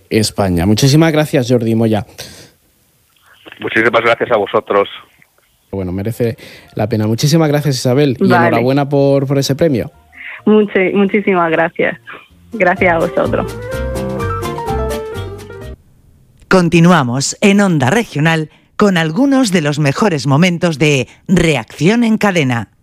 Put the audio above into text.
España. Muchísimas gracias, Jordi Moya. Muchísimas gracias a vosotros. Bueno, merece la pena. Muchísimas gracias, Isabel, y Vale. enhorabuena por ese premio. Muchísimas gracias. Gracias a vosotros. Continuamos en Onda Regional con algunos de los mejores momentos de Reacción en Cadena.